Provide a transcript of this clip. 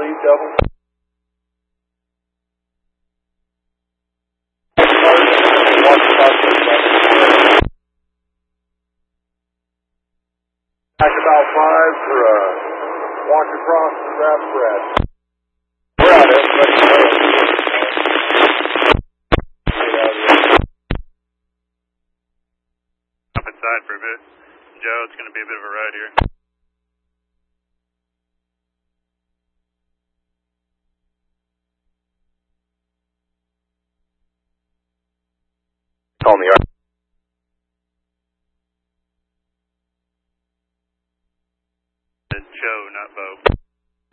double. Back about 5 for a walk across the grass spread. We're out there. Up inside for a bit. Joe, it's going to be a bit of a ride here. Call me.